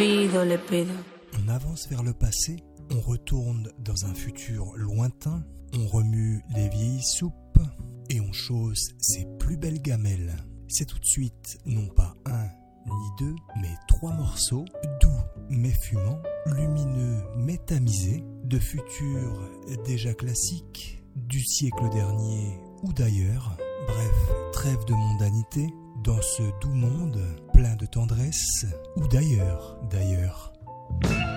le pido. On avance vers le passé, on retourne dans un futur lointain, on remue les vieilles soupes et on chausse ses plus belles gamelles. C'est tout de suite, non pas un ni deux, mais 3 morceaux, doux mais fumants, lumineux mais tamisés, de futurs déjà classiques, du siècle dernier ou d'ailleurs. Bref, trêve de mondanité dans ce doux monde plein de tendresse ou d'ailleurs.